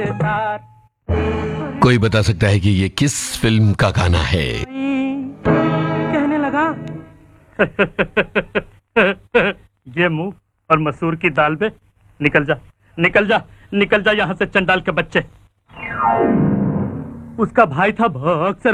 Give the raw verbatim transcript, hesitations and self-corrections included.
कोई बता सकता है कि ये किस फिल्म का गाना है? कहने लगा ये मुंह और मसूर की दाल पे। निकल जा, निकल जा, निकल जा यहाँ से चंडाल के बच्चे। उसका भाई था बक्सर